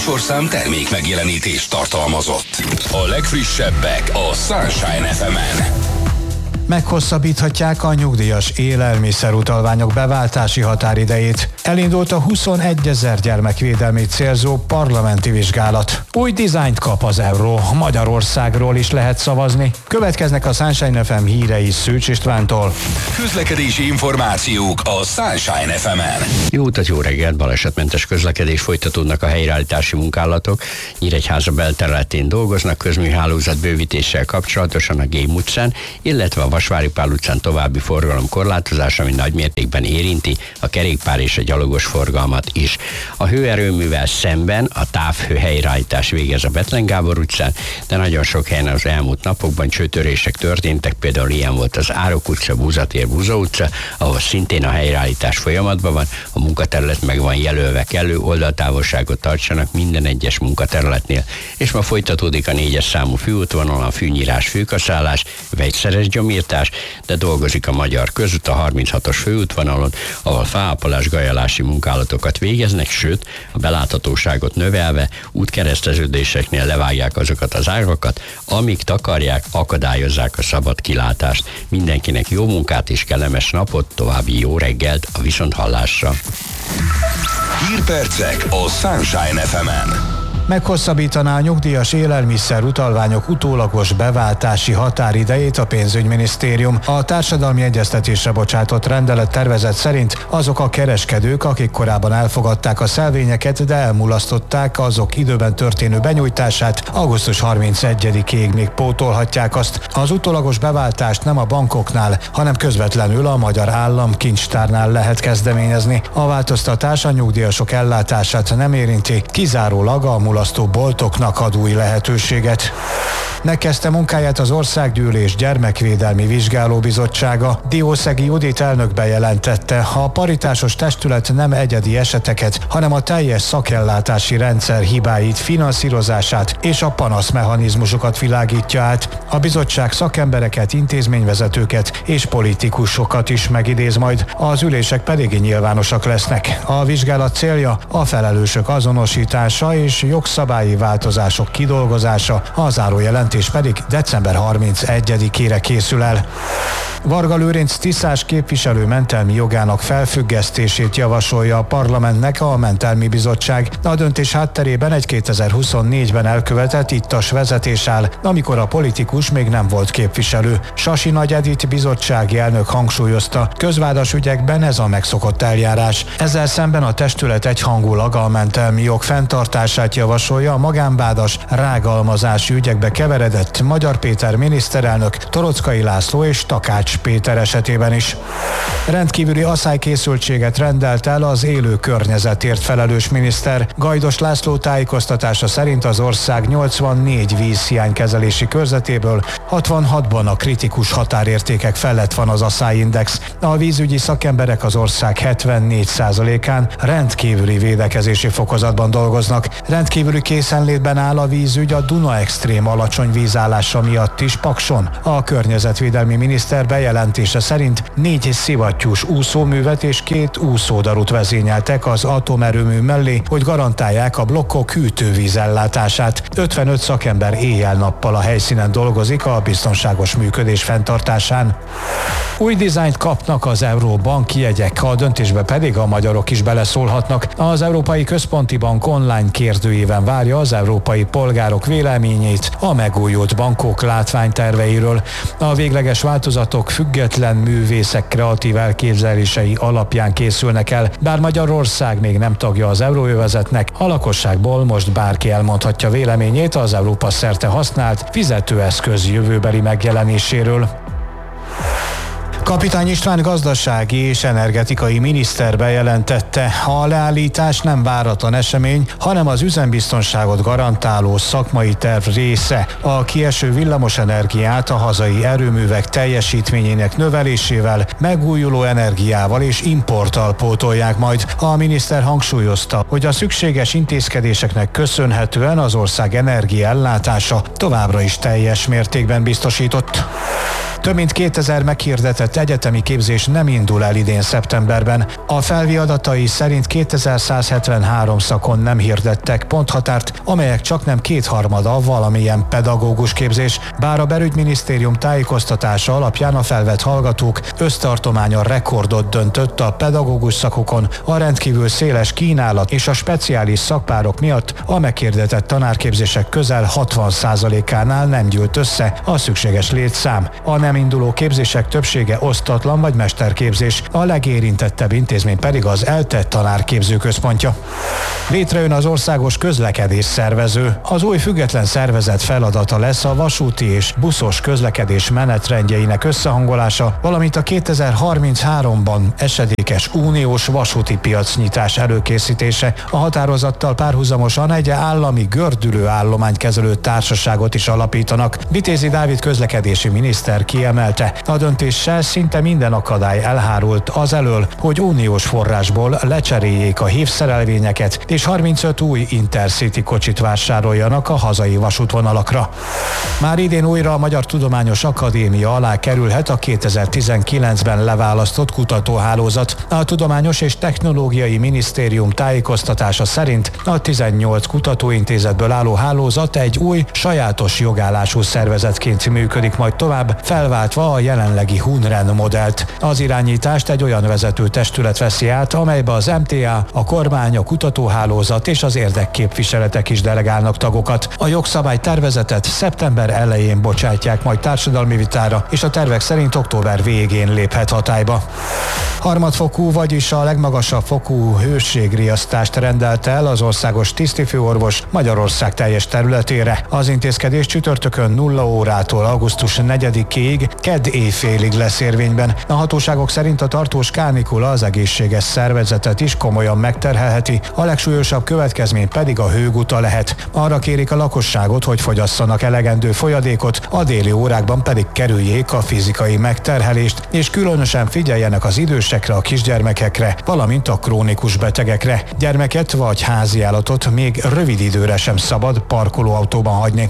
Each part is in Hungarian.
műsorszám termék megjelenítést tartalmazott. A legfrissebbek a Sunshine FM-en. Meghosszabbíthatják a nyugdíjas élelmiszerutalványok beváltási határidejét. Elindult a 21 000 gyermek védelmét célzó parlamenti vizsgálat. Új dizájnt kap az euró, Magyarországról is lehet szavazni. Következnek a Sunshine FM hírei Szőcs Istvántól. Közlekedési információk a Sunshine FM-en. Jó utat, jó reggelt, balesetmentes közlekedés, folytatódnak a helyreállítási munkálatok. Nyíregyháza belterületén dolgoznak közműhálózat bővítéssel kapcsolatosan a Gém utcán, illetve a Vasvári Pál utcán további forgalomkorlátozás, ami nagymértékben érinti a kerékpár és a gyalogos forgalmat is. A hőerőművel szemben a távhő helyreállítás végez a Bethlen Gábor utcán, de nagyon sok helyen az elmúlt napokban csőtörések történtek, például ilyen volt az Árok utca, Búzatér, Búza utca, ahol szintén a helyreállítás folyamatban van, a munkaterület meg van jelölve, kellő oldaltávolságot tartsanak minden egyes munkaterületnél. És ma folytatódik a 4-es számú főútvonalon fűnyírás, főkaszállás, vegyszeres gyomírtás, de dolgozik a Magyar Közút a 36-os főútvonalon, ahol faápolás, gajalási munkálatokat végeznek, sőt, a beláthatóságot növelve útkereszteződéseknél levágják azokat az ágakat, amik takarják, akadályozzák a szabad kilátást. Mindenkinek jó munkát és kellemes napot, további jó reggelt a viszonthallásra. Hírpercek a Sunshine FM-en. Meghosszabbítaná a nyugdíjas élelmiszer utalványok utólagos beváltási határidejét a pénzügyminisztérium. A társadalmi egyeztetésre bocsátott rendelet tervezet szerint azok a kereskedők, akik korábban elfogadták a szelvényeket, de elmulasztották azok időben történő benyújtását, augusztus 31-ig még pótolhatják azt. Az utólagos beváltást nem a bankoknál, hanem közvetlenül a Magyar Államkincstárnál lehet kezdeményezni. A változtatás a nyugdíjasok ellátását nem érinti, kizárólag a mulasztó boltoknak ad új lehetőséget. Megkezdte munkáját az Országgyűlés Gyermekvédelmi Vizsgálóbizottsága. Diószegi Judit elnök bejelentette, a paritásos testület nem egyedi eseteket, hanem a teljes szakellátási rendszer hibáit, finanszírozását és a panaszmechanizmusokat világítja át. A bizottság szakembereket, intézményvezetőket és politikusokat is megidéz majd, az ülések pedig nyilvánosak lesznek. A vizsgálat célja a felelősök azonosítása és jogszabályi változások kidolgozása, a zárójelentés pedig december 31-ére készül el. Varga Lőrinc tisztás képviselő mentelmi jogának felfüggesztését javasolja a parlamentnek a Mentelmi Bizottság. A döntés hátterében egy 2024-ben elkövetett ittas vezetés áll, amikor a politikus még nem volt képviselő. Sasi Nagy Edith bizottsági elnök hangsúlyozta, közvádas ügyekben ez a megszokott eljárás. Ezzel szemben a testület egyhangulag a mentelmi jog fenntartását javasolja a magánvádas, rágalmazási ügyekbe keveredett Magyar Péter miniszterelnök, Torockai László és Takács Péter esetében is. Rendkívüli aszálykészültséget rendelt el az élő környezetért felelős miniszter. Gajdos László tájékoztatása szerint az ország 84 vízhiánykezelési körzetéből 66-ban a kritikus határértékek felett van az aszályindex. A vízügyi szakemberek az ország 74%-án rendkívüli védekezési fokozatban dolgoznak. Rendkívüli készenlétben áll a vízügy a Duna extrém alacsony vízállása miatt is Pakson. A környezetvédelmi miniszter bejelentése szerint 4 szivattyús úszóművet és 2 úszódarut vezényeltek az atomerőmű mellé, hogy garantálják a blokkok hűtővíz ellátását. 55 szakember éjjel-nappal a helyszínen dolgozik a biztonságos működés fenntartásán. Új dizájnt kapnak az euróbanki jegyek, a döntésbe pedig a magyarok is beleszólhatnak. Az Európai Központi Bank online kérdőjében várja az európai polgárok véleményét a megújult bankok látványterveiről. A végleges változatok független művészek kreatív elképzelései alapján készülnek el, bár Magyarország még nem tagja az euróövezetnek, a lakosságból most bárki elmondhatja véleményét az Európa szerte használt fizetőeszköz jövőbeli megjelenéséről. Kapitány István gazdasági és energetikai miniszter bejelentette, a leállítás nem váratlan esemény, hanem az üzembiztonságot garantáló szakmai terv része. A kieső villamosenergiát a hazai erőművek teljesítményének növelésével, megújuló energiával és importtal pótolják majd. A miniszter hangsúlyozta, hogy a szükséges intézkedéseknek köszönhetően az ország energiaellátása továbbra is teljes mértékben biztosított. Több mint 2000 meghirdetett egyetemi képzés nem indul el idén szeptemberben. A Felvi adatai szerint 2173 szakon nem hirdettek ponthatárt, amelyek csaknem 2/3 valamilyen pedagógus képzés, bár a belügyminisztérium tájékoztatása alapján a felvett hallgatók össztartománya rekordot döntött a pedagógus szakokon, a rendkívül széles kínálat és a speciális szakpárok miatt a meghirdetett tanárképzések közel 60%-ánál nem gyűlt össze a szükséges létszám. A nem induló képzések többsége osztatlan vagy mesterképzés, a legérintettebb intézmény pedig az ELTE tanárképzőközpontja. Létrejön az országos közlekedés szervező. Az új független szervezet feladata lesz a vasúti és buszos közlekedés menetrendjeinek összehangolása, valamint a 2033-ban esedékes uniós vasúti piacnyitás előkészítése. A határozattal párhuzamosan egy állami gördülő állománykezelő társaságot is alapítanak. Vitézi Dávid közlekedési miniszter kiemelte, a döntéssel szinte minden akadály elhárult az elől, hogy uniós forrásból lecseréljék a hívszerelvényeket, és 35 új Intercity kocsit vásároljanak a hazai vasútvonalakra. Már idén újra a Magyar Tudományos Akadémia alá kerülhet a 2019-ben leválasztott kutatóhálózat. A Tudományos és Technológiai Minisztérium tájékoztatása szerint a 18 kutatóintézetből álló hálózat egy új, sajátos jogállású szervezetként működik majd tovább, felváltva a jelenlegi Hunren modellt. Az irányítást egy olyan vezető testület veszi át, amelybe az MTA, a kormány, a kutatóhálózat és az érdekképviseletek is delegálnak tagokat. A jogszabálytervezetet szeptember elején bocsátják majd társadalmi vitára, és a tervek szerint október végén léphet hatályba. Harmadfokú, vagyis a legmagasabb fokú hőségriasztást rendelt el az országos tisztifőorvos Magyarország teljes területére. Az intézkedés csütörtökön 0 órától augusztus 4-ig, kedd éjfélig lesz érvényben. A hatóságok szerint a tartós kánikula az egészséges szervezetet is komolyan megterhelheti, a legsúlyosabb következmény pedig a hőguta lehet. Arra kérik a lakosságot, hogy fogyasszanak elegendő folyadékot, a déli órákban pedig kerüljék a fizikai megterhelést, és különösen figyeljenek az idősekre, a kisgyermekekre, valamint a krónikus betegekre. Gyermeket vagy háziállatot még rövid időre sem szabad parkolóautóban hagyni.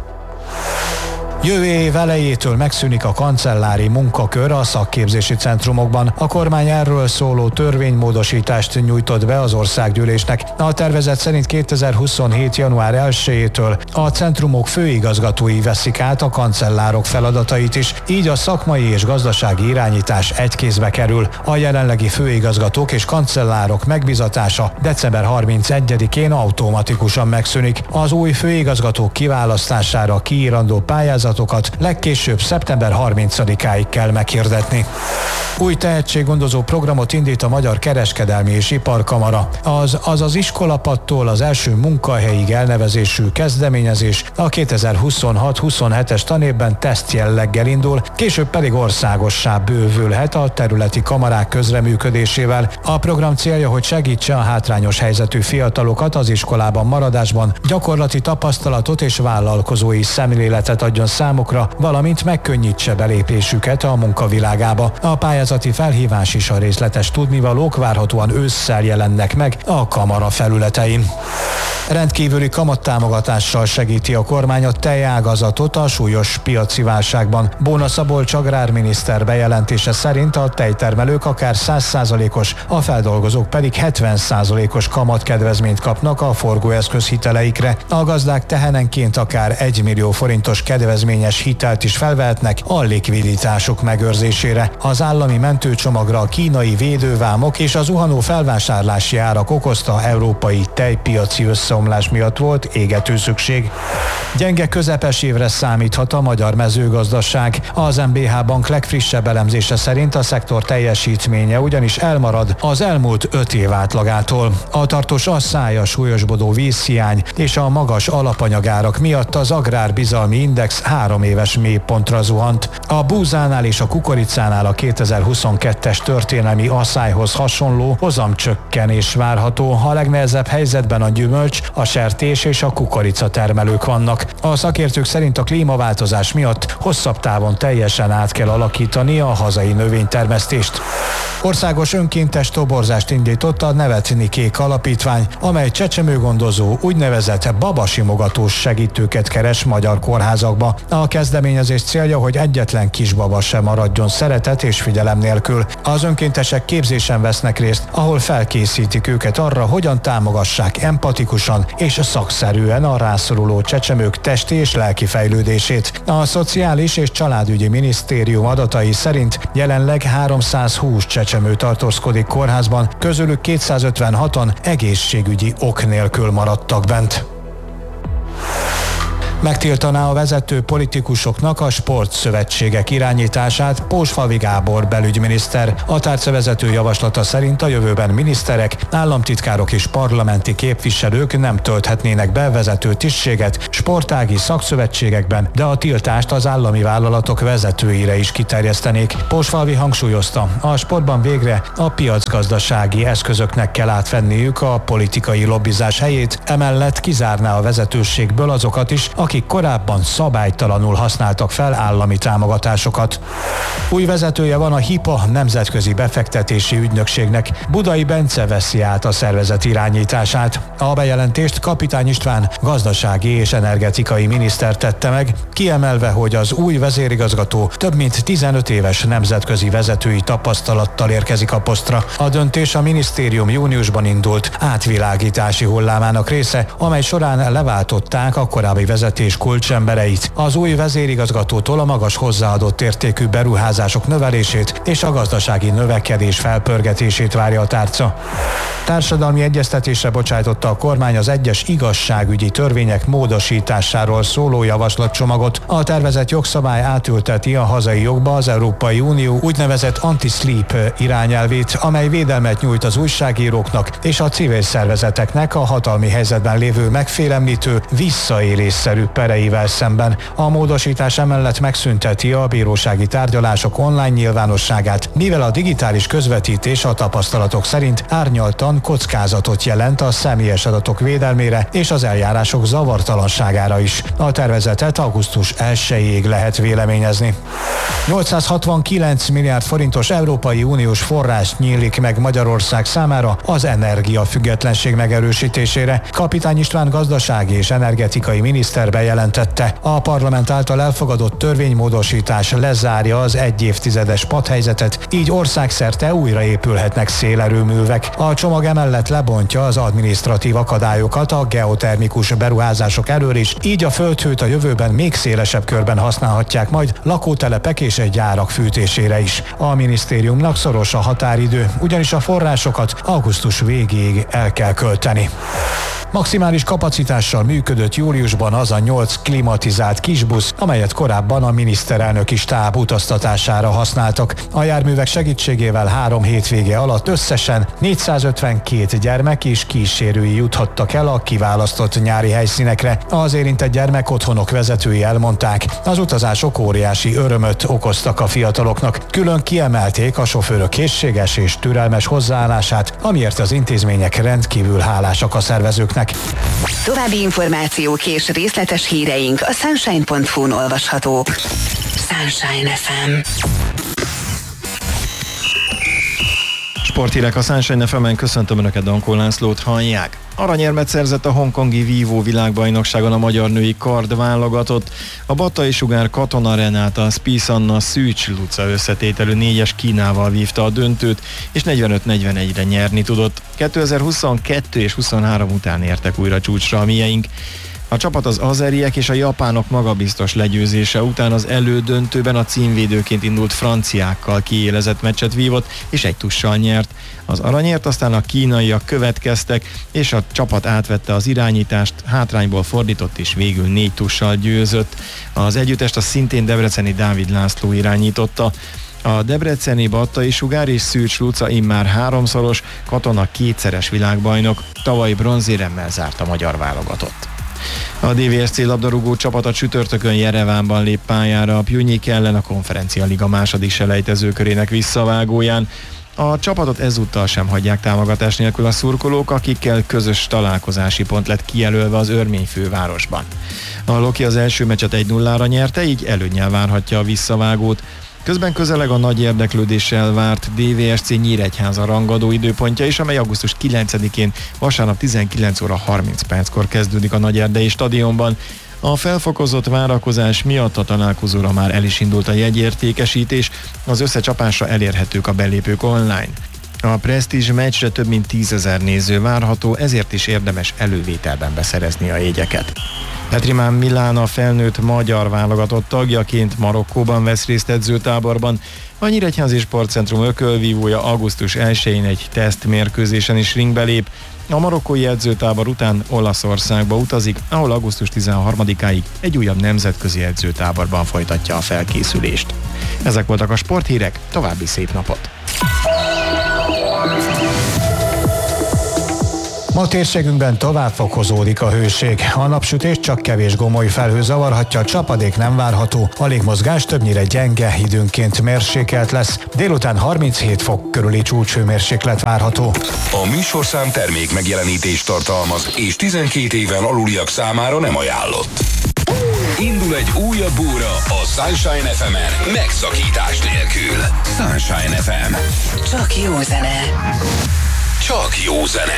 Jövő év elejétől megszűnik a kancellári munkakör a szakképzési centrumokban. A kormány erről szóló törvénymódosítást nyújtott be az országgyűlésnek. A tervezet szerint 2027. január 1-től a centrumok főigazgatói veszik át a kancellárok feladatait is, így a szakmai és gazdasági irányítás egy kézbe kerül. A jelenlegi főigazgatók és kancellárok megbizatása december 31-én automatikusan megszűnik. Az új főigazgatók kiválasztására kiírandó pályázatokat legkésőbb szeptember 30-áig kell meghirdetni. Új tehetséggondozó programot indít a Magyar Kereskedelmi és Iparkamara. Az iskolapadtól az első munkahelyig elnevezésű kezdeményezés a 2026-27-es tanévben teszt jelleggel indul, később pedig országossá bővülhet a területi kamarák közreműködésével. A program célja, hogy segítse a hátrányos helyzetű fiatalokat az iskolában maradásban, gyakorlati tapasztalatot és vállalkozói szemléletet adjon számukra, valamint megkönnyítse belépésüket a munkavilágába. A pályázati felhívás és a részletes tudnivalók várhatóan ősszel jelennek meg a kamara felületein. Rendkívüli kamattámogatással segíti a kormány a tejágazatot a súlyos piaci válságban. Bóna Szabolcs agrárminiszter bejelentése szerint a tejtermelők akár 100%-os, a feldolgozók pedig 70%-os kamatkedvezményt kapnak a forgóeszköz hiteleikre. A gazdák tehenenként akár 1 millió forintos kedvezményes hitelt is felvehetnek a likviditásuk megőrzésére. Az állami mentőcsomagra a kínai védővámok és az zuhanó felvásárlási árak okozta európai tejpiaci összeomlás miatt volt égető szükség. Gyenge közepes évre számíthat a magyar mezőgazdaság. Az MBH Bank legfrissebb elemzése szerint a szektor teljesítménye ugyanis elmarad az elmúlt 5 év átlagától. A tartós asszály, súlyosbodó vízhiány és a magas alapanyagárak miatt az agrárbizalmi index 3 éves mélypontra zuhant. A búzánál és a kukoricánál a 2022-es történelmi asszályhoz hasonló hozamcsökkenés várható. A legnehezebb helyzetben a gyümölcs, a sertés és a kukorica termelők vannak. A szakértők szerint a klímaváltozás miatt hosszabb távon teljesen át kell alakítani a hazai növénytermesztést. Országos önkéntes toborzást indított a Nevetni Kék Alapítvány, amely csecsemőgondozó úgynevezett babasimogatós segítőket keres magyar kórházakba. A kezdeményezés célja, hogy egyetlen kisbaba sem maradjon szeretet és figyelem nélkül. Az önkéntesek képzésen vesznek részt, ahol felkészítik őket arra, hogyan támogassák empatikusan és szakszerűen a rászoruló csecsemők testi és lelki fejlődését. A Szociális és Családügyi Minisztérium adatai szerint jelenleg 320 csecsemő tartózkodik kórházban, közülük 256-an egészségügyi ok nélkül maradtak bent. Megtiltaná a vezető politikusoknak a sportszövetségek irányítását Pósfalvi Gábor belügyminiszter. A tárcavezető javaslata szerint a jövőben miniszterek, államtitkárok és parlamenti képviselők nem tölthetnének be vezető tisztséget sportági szakszövetségekben, de a tiltást az állami vállalatok vezetőire is kiterjesztenék. Pósfalvi hangsúlyozta, a sportban végre a piacgazdasági eszközöknek kell átvenniük a politikai lobbizás helyét, emellett kizárná a vezetőségből azokat is, akik korábban szabálytalanul használtak fel állami támogatásokat. Új vezetője van a HIPA nemzetközi befektetési ügynökségnek. Budai Bence veszi át a szervezet irányítását. A bejelentést Kapitány István gazdasági és energetikai miniszter tette meg, kiemelve, hogy az új vezérigazgató több mint 15 éves nemzetközi vezetői tapasztalattal érkezik a posztra. A döntés a minisztérium júniusban indult átvilágítási hullámának része, amely során leváltották a korábbi vezető és kulcsembereit. Az új vezérigazgatótól a magas hozzáadott értékű beruházások növelését és a gazdasági növekedés felpörgetését várja a tárca. Társadalmi egyeztetésre bocsájtotta a kormány az egyes igazságügyi törvények módosításáról szóló javaslatcsomagot. A tervezett jogszabály átülteti a hazai jogba az Európai Unió úgynevezett anti-sleep irányelvét, amely védelmet nyújt az újságíróknak és a civil szervezeteknek a hatalmi helyzetben lévő megfélemlítő, visszaélésszerű pereivel szemben. A módosítás emellett megszünteti a bírósági tárgyalások online nyilvánosságát, mivel a digitális közvetítés a tapasztalatok szerint árnyaltan kockázatot jelent a személyes adatok védelmére és az eljárások zavartalanságára is. A tervezetet augusztus 1-ig lehet véleményezni. 869 milliárd forintos Európai Uniós forrás nyílik meg Magyarország számára az energiafüggetlenség megerősítésére. Kapitány István gazdasági és energetikai miniszter bejelentette. A parlament által elfogadott törvénymódosítás lezárja az egy évtizedes padhelyzetet, így országszerte újraépülhetnek szélerőművek. A csomag emellett lebontja az adminisztratív akadályokat a geotermikus beruházások elől is, így a földhőt a jövőben még szélesebb körben használhatják majd lakótelepek és gyárak fűtésére is. A minisztériumnak szoros a határidő, ugyanis a forrásokat augusztus végéig el kell költeni. Maximális kapacitással működött júliusban az a 8 klimatizált kisbusz, amelyet korábban a miniszterelnöki stáb utaztatására használtak. A járművek segítségével 3 hétvége alatt összesen 452 gyermek és kísérői juthattak el a kiválasztott nyári helyszínekre. Az érintett gyermekotthonok vezetői elmondták, az utazások óriási örömöt okoztak a fiataloknak. Külön kiemelték a sofőrök készséges és türelmes hozzáállását, amiért az intézmények rendkívül hálásak a szervezőknek. További információk és részletes híreink a sunshine.hu-n olvashatók. Sunshine FM. Sporthírek a Sunshine FM-en, köszöntöm Önöket, Dankó Lászlót hallják. Aranyérmet szerzett a hongkongi vívó világbajnokságon a magyar női kardválogatott. A Battai Sugár Katona Renáta Spies Anna Szűcs Luca összetételű 4-es Kínával vívta a döntőt, és 45-41-re nyerni tudott. 2022 és 23 után értek újra csúcsra a mieink. A csapat az azeriek és a japánok magabiztos legyőzése után az elődöntőben a címvédőként indult franciákkal kiélezett meccset vívott, és 1-0 nyert. Az aranyért aztán a kínaiak következtek, és a csapat átvette az irányítást, hátrányból fordított, és végül 4-0 győzött. Az együttest a szintén debreceni Dávid László irányította. A debreceni Battai Sugár és Szűcs Luca immár 3-szoros, Katona 2-szeres világbajnok, tavalyi bronzéremmel zárt a magyar válogatott. A DVSC labdarúgó csapata csütörtökön Jerevánban lép pályára a Pjunyik ellen a Konferencia Liga második selejtezőkörének visszavágóján. A csapatot ezúttal sem hagyják támogatás nélkül a szurkolók, akikkel közös találkozási pont lett kijelölve az örmény fővárosban. A Loki az első meccset 1-0-ra nyerte, így előnnyel várhatja a visszavágót. Közben közeleg a nagy érdeklődéssel várt DVSC Nyíregyháza rangadó időpontja is, amely augusztus 9-én vasárnap 19 óra 30 perckor kezdődik a Nagyerdei stadionban. A felfokozott várakozás miatt a találkozóra már el is indult a jegyértékesítés, az összecsapásra elérhetők a belépők online. A presztízs meccsre több mint 10 000 néző várható, ezért is érdemes elővételben beszerezni a jegyeket. Petrimán Milán a felnőtt magyar válogatott tagjaként Marokkóban vesz részt edzőtáborban. A Nyíregyházi Sportcentrum ökölvívója augusztus 1-én egy tesztmérkőzésen is ringbe lép. A marokkói edzőtábor után Olaszországba utazik, ahol augusztus 13-áig egy újabb nemzetközi edzőtáborban folytatja a felkészülést. Ezek voltak a sporthírek, további szép napot! Ma térségünkben tovább fokozódik a hőség. A napsütés csak kevés gomoly felhő zavarhatja, csapadék nem várható, a légmozgás többnyire gyenge, időnként mérsékelt lesz. Délután 37 fok körüli csúcshőmérséklet várható. A műsorszám termék megjelenítést tartalmaz, és 12 éven aluliak számára nem ajánlott. Indul egy újabb óra a Sunshine FM-en, megszakítás nélkül. Sunshine FM. Csak jó zene. Csak jó zene.